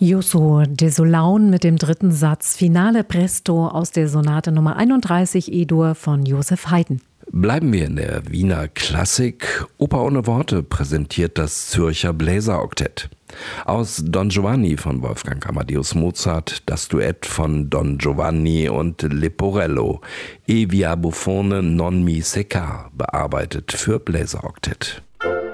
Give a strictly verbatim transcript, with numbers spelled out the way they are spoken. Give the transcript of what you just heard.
Jusso Desolaun mit dem dritten Satz Finale Presto aus der Sonate Nummer einunddreißig E-Dur von Joseph Haydn. Bleiben wir in der Wiener Klassik. Oper ohne Worte präsentiert das Zürcher Bläseroktett. Aus Don Giovanni von Wolfgang Amadeus Mozart das Duett von Don Giovanni und Leporello, E via buffone non mi seccar, bearbeitet für Bläseroktett.